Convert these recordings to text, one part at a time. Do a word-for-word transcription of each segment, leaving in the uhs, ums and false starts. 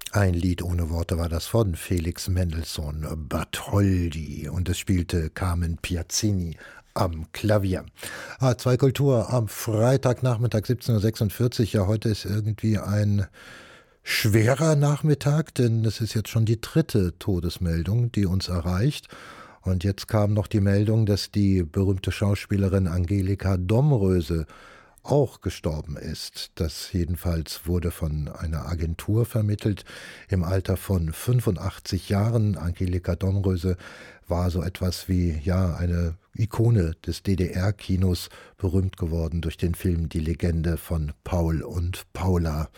Ein Lied ohne Worte war das von Felix Mendelssohn Bartholdy und es spielte Carmen Piazzini am Klavier. H zwei Kultur am Freitagnachmittag siebzehn Uhr sechsundvierzig. Ja, heute ist irgendwie ein schwerer Nachmittag, denn es ist jetzt schon die dritte Todesmeldung, die uns erreicht. Und jetzt kam noch die Meldung, dass die berühmte Schauspielerin Angelika Domröse auch gestorben ist. Das jedenfalls wurde von einer Agentur vermittelt im Alter von fünfundachtzig Jahren. Angelika Domröse war so etwas wie ja eine Ikone des D D R-Kinos, berühmt geworden durch den Film Die Legende von Paul und Paula.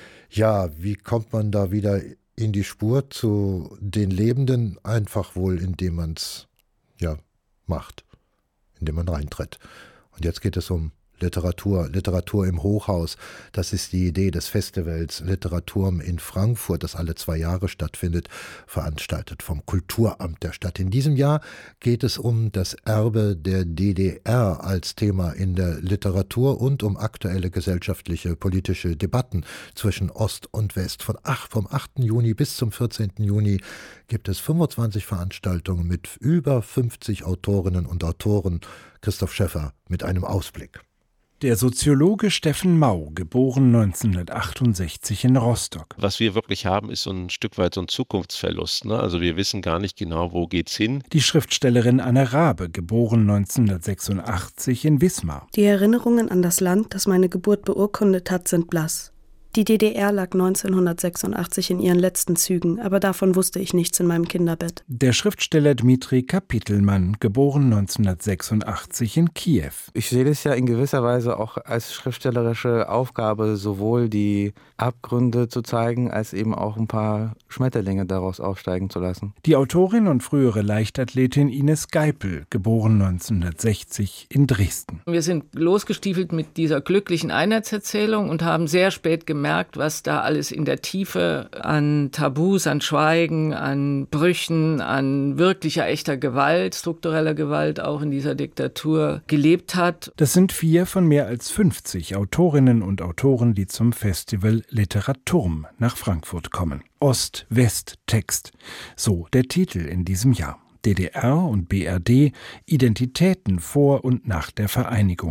Ja, wie kommt man da wieder in die Spur zu den Lebenden? Einfach wohl, indem man es ja macht, indem man reintritt. Und jetzt geht es um Literatur, Literatur im Hochhaus. Das ist die Idee des Festivals Literaturm in Frankfurt, das alle zwei Jahre stattfindet, veranstaltet vom Kulturamt der Stadt. In diesem Jahr geht es um das Erbe der D D R als Thema in der Literatur und um aktuelle gesellschaftliche, politische Debatten zwischen Ost und West. Von ach, vom achten Juni bis zum vierzehnten Juni gibt es fünfundzwanzig Veranstaltungen mit über fünfzig Autorinnen und Autoren. Christoph Schäffer mit einem Ausblick. Der Soziologe Steffen Mau, geboren neunzehnhundertachtundsechzig in Rostock. Was wir wirklich haben, ist so ein Stück weit so ein Zukunftsverlust. Ne? Also wir wissen gar nicht genau, wo geht's hin. Die Schriftstellerin Anne Raabe, geboren neunzehnhundertsechsundachtzig in Wismar. Die Erinnerungen an das Land, das meine Geburt beurkundet hat, sind blass. Die D D R lag neunzehnhundertsechsundachtzig in ihren letzten Zügen, aber davon wusste ich nichts in meinem Kinderbett. Der Schriftsteller Dmitri Kapitelmann, geboren neunzehnhundertsechsundachtzig in Kiew. Ich sehe das ja in gewisser Weise auch als schriftstellerische Aufgabe, sowohl die Abgründe zu zeigen, als eben auch ein paar Schmetterlinge daraus aufsteigen zu lassen. Die Autorin und frühere Leichtathletin Ines Geipel, geboren neunzehnhundertsechzig in Dresden. Wir sind losgestiefelt mit dieser glücklichen Einheitserzählung und haben sehr spät gemerkt, gemerkt, was da alles in der Tiefe an Tabus, an Schweigen, an Brüchen, an wirklicher, echter Gewalt, struktureller Gewalt auch in dieser Diktatur gelebt hat. Das sind vier von mehr als fünfzig Autorinnen und Autoren, die zum Festival Literaturm nach Frankfurt kommen. Ost-West-Text, so der Titel in diesem Jahr. D D R und B R D, Identitäten vor und nach der Vereinigung.